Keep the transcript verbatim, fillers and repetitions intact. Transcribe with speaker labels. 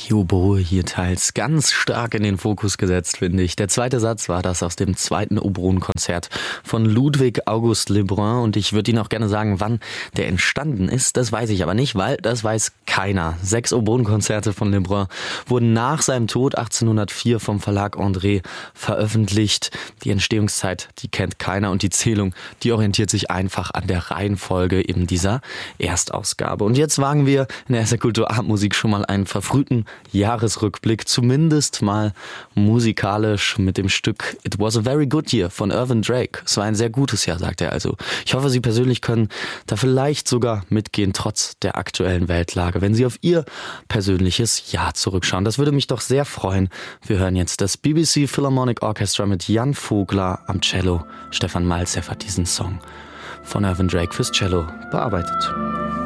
Speaker 1: Die Oboe hier teils ganz stark in den Fokus gesetzt, finde ich. Der zweite Satz war das aus dem zweiten Oboen-Konzert von Ludwig August Lebrun und ich würde Ihnen auch gerne sagen, wann der entstanden ist. Das weiß ich aber nicht, weil das weiß keiner. Sechs Oboen-Konzerte von Lebrun wurden nach seinem Tod achtzehnhundertvier vom Verlag André veröffentlicht. Die Entstehungszeit, die kennt keiner und die Zählung, die orientiert sich einfach an der Reihenfolge eben dieser Erstausgabe. Und jetzt wagen wir in der S R Kultur Abendmusik schon mal einen verfrühten Jahresrückblick, zumindest mal musikalisch mit dem Stück It Was a Very Good Year von Irvin Drake. Es war ein sehr gutes Jahr, sagt er also. Ich hoffe, Sie persönlich können da vielleicht sogar mitgehen, trotz der aktuellen Weltlage, wenn Sie auf Ihr persönliches Jahr zurückschauen. Das würde mich doch sehr freuen. Wir hören jetzt das B B C Philharmonic Orchestra mit Jan Vogler am Cello. Stefan Malzew hat diesen Song von Irvin Drake fürs Cello bearbeitet.